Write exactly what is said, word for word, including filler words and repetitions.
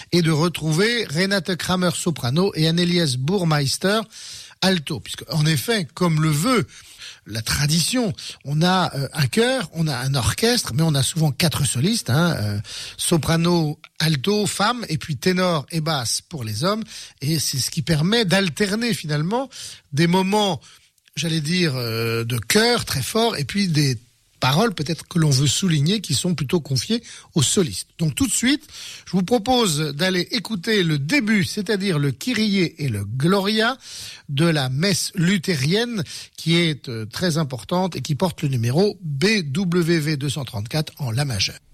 et de retrouver Renate Kramer soprano et Annelies Burmeister alto, puisque en effet, comme le veut la tradition, on a euh, un chœur, on a un orchestre, mais on a souvent quatre solistes, hein, euh, soprano, alto, femme, et puis ténor et basse pour les hommes, et c'est ce qui permet d'alterner finalement des moments, j'allais dire, euh, de chœur très fort, et puis des paroles peut-être que l'on veut souligner qui sont plutôt confiées aux solistes. Donc tout de suite, je vous propose d'aller écouter le début, c'est-à-dire le Kyrie et le Gloria de la messe luthérienne qui est euh, très importante et qui porte le numéro B W V deux cent trente-quatre en La majeure.